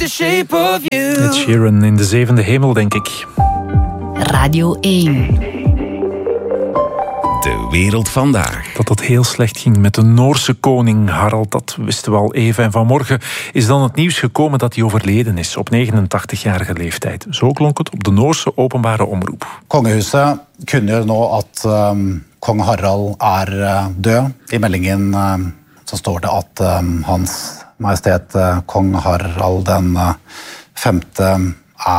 The shape of you. Ed Sheeran in de zevende hemel, denk ik. Radio 1. De wereld vandaag. Dat het heel slecht ging met de Noorse koning Harald, dat wisten we al even. En vanmorgen is dan het nieuws gekomen dat hij overleden is op 89-jarige leeftijd. Zo klonk het op de Noorse openbare omroep. Kongehuset kunngjør nå at kong Harald død. I meldingen så står det at Hans Majestet kong Harald den femte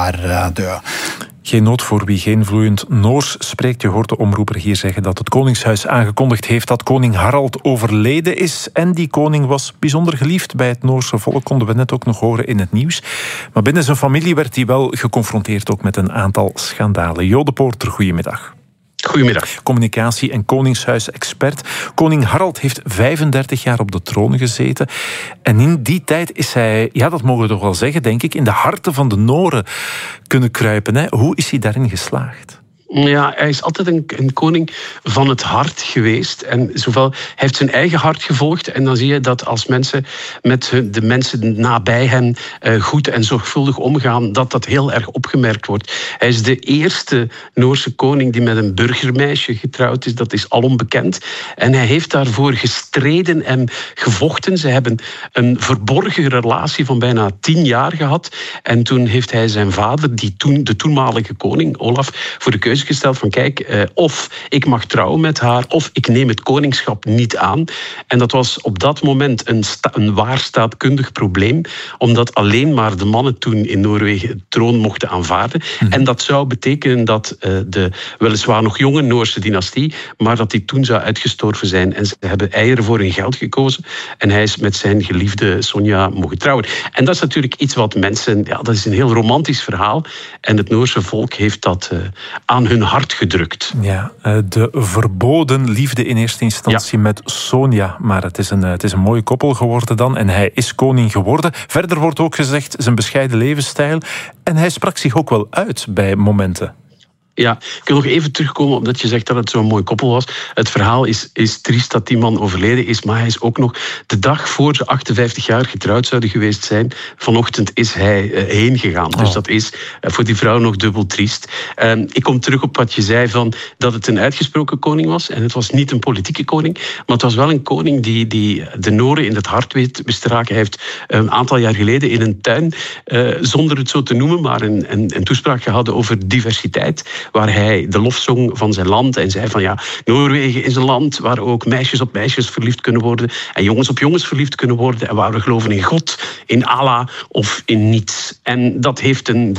død. Geen nood voor wie geen vloeiend Noors spreekt. Je hoort de omroeper hier zeggen dat het Koningshuis aangekondigd heeft dat koning Harald overleden is. En die koning was bijzonder geliefd bij het Noorse volk, konden we net ook nog horen in het nieuws. Maar binnen zijn familie werd hij wel geconfronteerd ook met een aantal schandalen. Jo de Poorter, goedemiddag. Goedemiddag. Communicatie- en koningshuis-expert. Koning Harald heeft 35 jaar op de troon gezeten. En in die tijd is hij, ja, dat mogen we toch wel zeggen, denk ik, in de harten van de Noren kunnen kruipen. Hè? Hoe is hij daarin geslaagd? Ja, hij is altijd een koning van het hart geweest. En hij heeft zijn eigen hart gevolgd. En dan zie je dat als mensen met de mensen nabij hen goed en zorgvuldig omgaan, dat heel erg opgemerkt wordt. Hij is de eerste Noorse koning die met een burgermeisje getrouwd is. Dat is alom bekend. En hij heeft daarvoor gestreden en gevochten. Ze hebben een verborgen relatie van bijna 10 jaar gehad. En toen heeft hij zijn vader, de toenmalige koning, Olaf, voor de keuze gesteld van kijk, of ik mag trouwen met haar, of ik neem het koningschap niet aan. En dat was op dat moment een waar staatkundig probleem, omdat alleen maar de mannen toen in Noorwegen de troon mochten aanvaarden. En dat zou betekenen dat de weliswaar nog jonge Noorse dynastie, maar dat die toen zou uitgestorven zijn. En ze hebben eieren voor hun geld gekozen. En hij is met zijn geliefde Sonja mogen trouwen. En dat is natuurlijk iets wat mensen, ja, dat is een heel romantisch verhaal. En het Noorse volk heeft dat aan hun hart gedrukt. Ja, de verboden liefde in eerste instantie met Sonja. Maar het is een mooie koppel geworden dan. En hij is koning geworden. Verder wordt ook gezegd zijn bescheiden levensstijl. En hij sprak zich ook wel uit bij momenten. Ja, ik wil nog even terugkomen omdat je zegt dat het zo'n mooi koppel was. Het verhaal is triest dat die man overleden is, maar hij is ook nog de dag voor ze 58 jaar getrouwd zouden geweest zijn. Vanochtend is hij heen gegaan. Dus dat is voor die vrouw nog dubbel triest. Ik kom terug op wat je zei van dat het een uitgesproken koning was. En het was niet een politieke koning, maar het was wel een koning die de Noren in het hart wist te raken. Hij heeft een aantal jaar geleden in een tuin, zonder het zo te noemen, maar een toespraak gehouden over diversiteit, waar hij de lof zong van zijn land en zei van ja, Noorwegen is een land waar ook meisjes op meisjes verliefd kunnen worden en jongens op jongens verliefd kunnen worden en waar we geloven in God, in Allah of in niets. En dat heeft een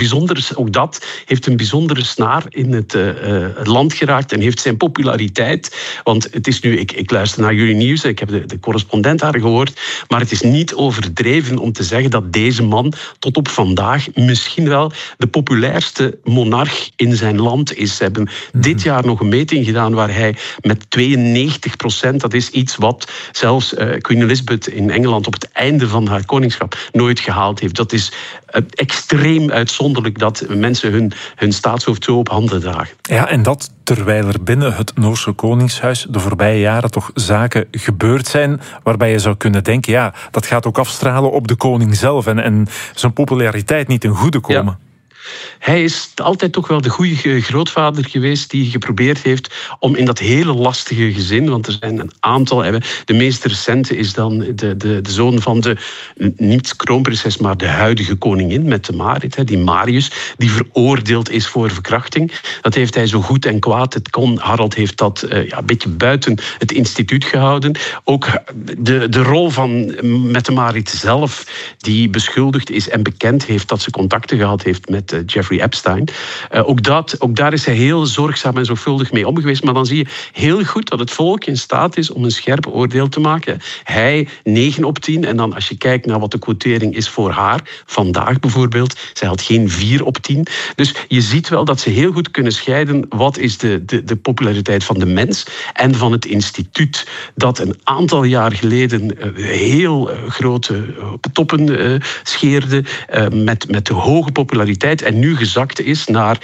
bijzondere snaar in het land geraakt en heeft zijn populariteit. Want het is nu, ik luister naar jullie nieuws, ik heb de correspondent daar gehoord, maar het is niet overdreven om te zeggen dat deze man tot op vandaag misschien wel de populairste monarch in zijn land is. Ze hebben dit jaar nog een meting gedaan waar hij met 92%, dat is iets wat zelfs Queen Elizabeth in Engeland op het einde van haar koningschap nooit gehaald heeft. Dat is extreem uitzonderlijk dat mensen hun staatshoofd zo op handen dragen. Ja, en dat terwijl er binnen het Noorse Koningshuis de voorbije jaren toch zaken gebeurd zijn waarbij je zou kunnen denken, ja, dat gaat ook afstralen op de koning zelf en zijn populariteit niet ten goede komen. Ja. Hij is altijd toch wel de goede grootvader geweest die geprobeerd heeft om in dat hele lastige gezin, want er zijn een aantal, de meest recente is dan de zoon van de, niet kroonprinses, maar de huidige koningin met de Marit, die Marius, die veroordeeld is voor verkrachting. Dat heeft hij zo goed en kwaad. Harald heeft dat een beetje buiten het instituut gehouden. Ook de rol van met de Marit zelf, die beschuldigd is en bekend heeft dat ze contacten gehad heeft met Jeffrey Epstein. Ook daar is hij heel zorgzaam en zorgvuldig mee om geweest. Maar dan zie je heel goed dat het volk in staat is om een scherp oordeel te maken. Hij 9 op 10. En dan als je kijkt naar wat de quotering is voor haar, vandaag bijvoorbeeld, zij had geen 4 op 10. Dus je ziet wel dat ze heel goed kunnen scheiden wat is de populariteit van de mens en van het instituut dat een aantal jaar geleden heel grote toppen scheerde met de hoge populariteit. en nu gezakt is naar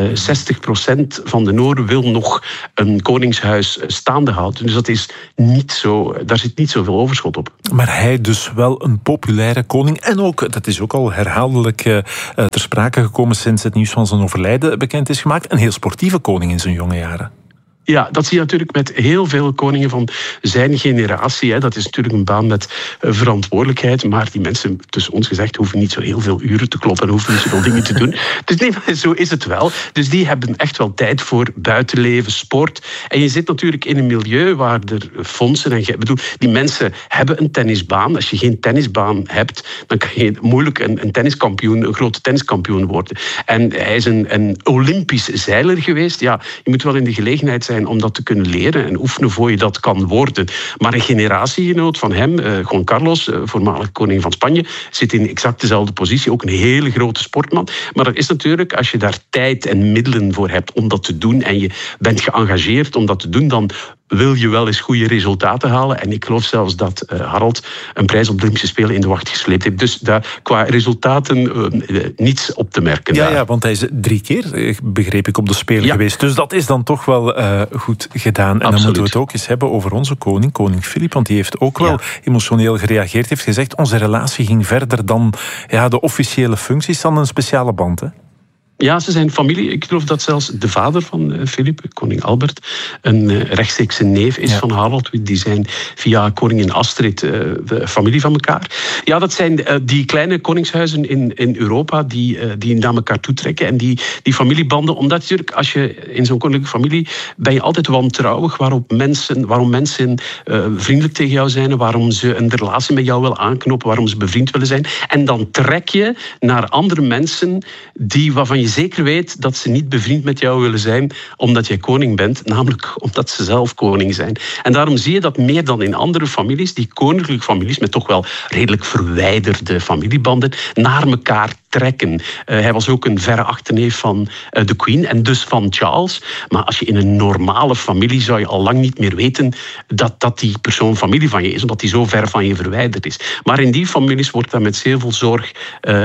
60% van de Nooren wil nog een koningshuis staande houden. Dus dat is niet zo, daar zit niet zoveel overschot op. Maar hij dus wel een populaire koning. En ook, dat is ook al herhaaldelijk ter sprake gekomen sinds het nieuws van zijn overlijden bekend is gemaakt, een heel sportieve koning in zijn jonge jaren. Ja, dat zie je natuurlijk met heel veel koningen van zijn generatie. Dat is natuurlijk een baan met verantwoordelijkheid. Maar die mensen, tussen ons gezegd, hoeven niet zo heel veel uren te kloppen en hoeven niet zoveel dingen te doen. Dus nee, zo is het wel. Dus die hebben echt wel tijd voor buitenleven, sport. En je zit natuurlijk in een milieu waar er fondsen en... die mensen hebben een tennisbaan. Als je geen tennisbaan hebt, dan kan je moeilijk een tenniskampioen, een grote tenniskampioen worden. En hij is een Olympisch zeiler geweest. Ja, je moet wel in de gelegenheid zijn om dat te kunnen leren en oefenen voor je dat kan worden. Maar een generatiegenoot van hem, Juan Carlos, voormalig koning van Spanje, zit in exact dezelfde positie. Ook een hele grote sportman. Maar dat is natuurlijk, als je daar tijd en middelen voor hebt om dat te doen en je bent geëngageerd om dat te doen, dan wil je wel eens goede resultaten halen. En ik geloof zelfs dat Harald een prijs op de Olympische Spelen in de wacht gesleept heeft. Dus daar qua resultaten niets op te merken. Ja, want hij is 3 keer, begreep ik, op de Spelen geweest. Dus dat is dan toch wel goed gedaan. En Absoluut. Dan moeten we het ook eens hebben over onze koning, koning Filip. Want die heeft ook wel emotioneel gereageerd. Heeft gezegd, onze relatie ging verder dan de officiële functies, dan een speciale band, hè? Ja, ze zijn familie. Ik geloof dat zelfs de vader van Filip, koning Albert, een rechtstreekse neef is van Harald. Die zijn via koningin Astrid de familie van elkaar. Ja, dat zijn die kleine koningshuizen in Europa die naar elkaar toetrekken. En die familiebanden, omdat natuurlijk, als je in zo'n koninklijke familie ben je altijd wantrouwig waarom mensen vriendelijk tegen jou zijn, waarom ze een relatie met jou willen aanknopen, waarom ze bevriend willen zijn. En dan trek je naar andere mensen waarvan je zeker weet dat ze niet bevriend met jou willen zijn omdat jij koning bent, namelijk omdat ze zelf koning zijn. En daarom zie je dat meer dan in andere families, die koninklijke families met toch wel redelijk verwijderde familiebanden, naar elkaar trekken. Hij was ook een verre achterneef van de Queen en dus van Charles. Maar als je in een normale familie zou je al lang niet meer weten dat die persoon familie van je is, omdat die zo ver van je verwijderd is. Maar in die families wordt daar met zeer veel zorg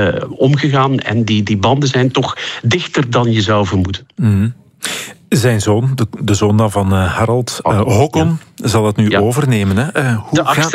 omgegaan en die banden zijn toch dichter dan je zou vermoeden. Mm-hmm. Zijn zoon, de zoon dan van Harald, Håkon, zal het nu overnemen. Hè? Hoe gaat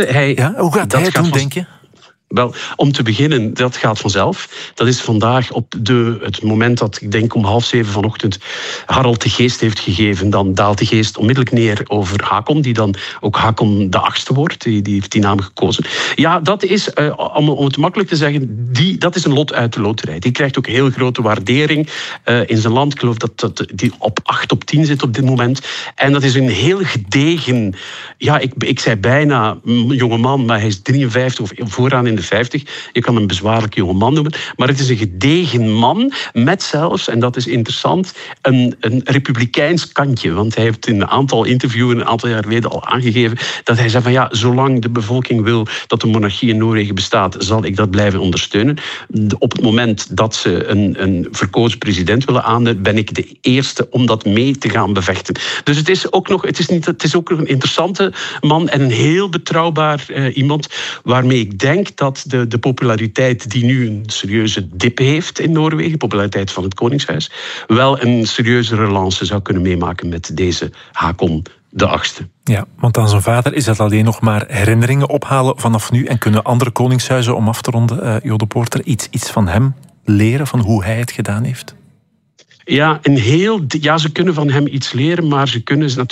hij doen, denk je? Wel, om te beginnen, dat gaat vanzelf. Dat is vandaag op het moment dat, ik denk om 6:30 vanochtend, Harald de geest heeft gegeven. Dan daalt de geest onmiddellijk neer over Hakon, die dan ook Hakon de 8e wordt. Die heeft die naam gekozen. Ja, dat is, om het makkelijk te zeggen, dat is een lot uit de loterij. Die krijgt ook heel grote waardering in zijn land. Ik geloof dat die op 8 op 10 zit op dit moment. En dat is een heel gedegen, ik zei bijna jongeman, maar hij is 53 of vooraan in de 50. Je kan hem bezwaarlijk jongeman noemen. Maar het is een gedegen man met zelfs, en dat is interessant, een republikeins kantje. Want hij heeft in een aantal interviews een aantal jaar geleden al aangegeven dat hij zei van zolang de bevolking wil dat de monarchie in Noorwegen bestaat, zal ik dat blijven ondersteunen. Op het moment dat ze een verkozen president willen aannemen, ben ik de eerste om dat mee te gaan bevechten. Dus het is ook nog een interessante man en een heel betrouwbaar iemand waarmee ik denk dat de populariteit die nu een serieuze dip heeft in Noorwegen, de populariteit van het Koningshuis, wel een serieuze relance zou kunnen meemaken met deze Hakon de 8e. Ja, want aan zijn vader is dat alleen nog maar herinneringen ophalen vanaf nu en kunnen andere koningshuizen, om af te ronden, Jo de Poorter, iets van hem leren, van hoe hij het gedaan heeft? Ja, ze kunnen van hem iets leren, maar ze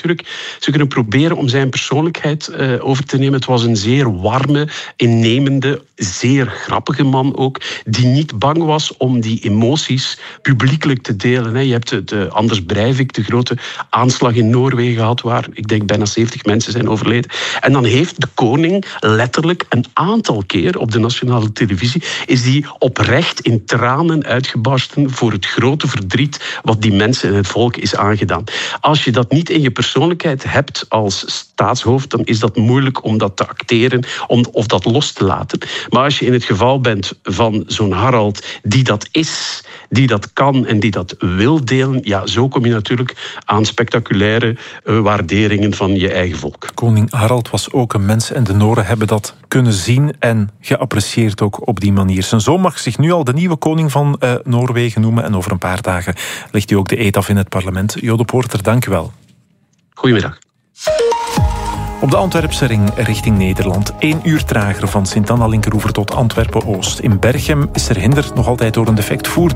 kunnen proberen om zijn persoonlijkheid over te nemen. Het was een zeer warme, innemende, zeer grappige man ook, die niet bang was om die emoties publiekelijk te delen. Je hebt de Anders Breivik, de grote aanslag in Noorwegen gehad, waar ik denk bijna 70 mensen zijn overleden. En dan heeft de koning letterlijk een aantal keer op de nationale televisie is die oprecht in tranen uitgebarsten voor het grote verdriet wat die mensen en het volk is aangedaan. Als je dat niet in je persoonlijkheid hebt als staatshoofd, dan is dat moeilijk om dat te acteren of dat los te laten. Maar als je in het geval bent van zo'n Harald die dat is, die dat kan en die dat wil delen, ja, zo kom je natuurlijk aan spectaculaire waarderingen van je eigen volk. Koning Harald was ook een mens en de Noren hebben dat kunnen zien en geapprecieerd ook op die manier. Zijn zoon mag zich nu al de nieuwe koning van Noorwegen noemen en over een paar dagen legt hij ook de eed af in het parlement. Jode Poorter, dank u wel. Goedemiddag. Op de Antwerpse ring richting Nederland. 1 uur trager van Sint-Anna-Linkeroever tot Antwerpen-Oost. In Berchem is er hinder nog altijd door een defect voertuig.